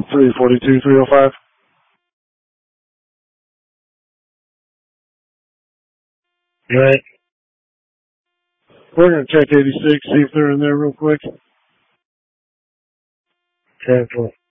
342, 305. All right. We're going to check 86, see if they're in there real quick. Cancel.